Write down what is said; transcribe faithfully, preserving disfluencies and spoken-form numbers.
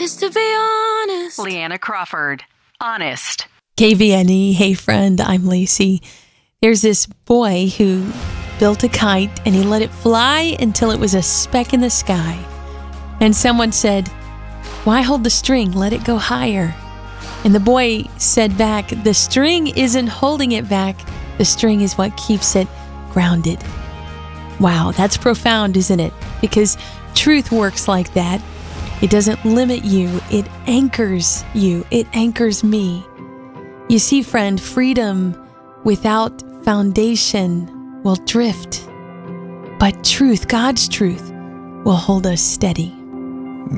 is to be honest. Leanna Crawford, Honest. K V N E, hey friend, I'm Lacey. There's this boy who built a kite and he let it fly until it was a speck in the sky. And someone said, "Why hold the string? Let it go higher." And the boy said back, "The string isn't holding it back. The string is what keeps it grounded." Wow, that's profound, isn't it? Because truth works like that. It doesn't limit you. It anchors you. It anchors me. You see, friend, freedom without foundation will drift. But truth, God's truth, will hold us steady.